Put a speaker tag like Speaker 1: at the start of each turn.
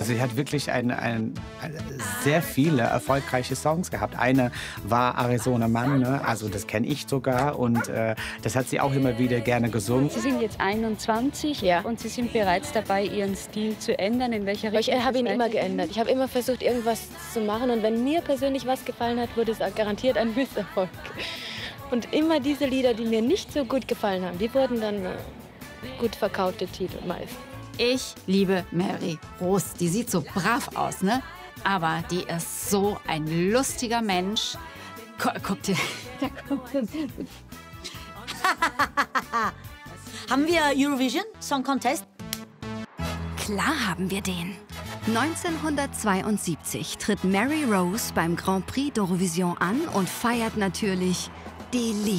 Speaker 1: Also sie hat wirklich sehr viele erfolgreiche Songs gehabt. Eine war Arizona Man, ne? Also das kenne ich sogar und das hat sie auch immer wieder gerne gesungen.
Speaker 2: Sie sind jetzt 21 und Sie sind bereits dabei, Ihren Stil zu ändern. In welcher Richtung?
Speaker 3: Ich habe ihn immer geändert. Ich habe immer versucht, irgendwas zu machen. Und wenn mir persönlich was gefallen hat, wurde es garantiert ein Misserfolg. Und immer diese Lieder, die mir nicht so gut gefallen haben, die wurden dann gut verkaufte Titel meist.
Speaker 4: Ich liebe Mary Rose. Die sieht so brav aus, ne? Aber die ist so ein lustiger Mensch. Guck dir.
Speaker 5: Haben wir Eurovision Song Contest?
Speaker 6: Klar haben wir den. 1972 tritt Mary Rose beim Grand Prix d'Eurovision an und feiert natürlich die Liebe.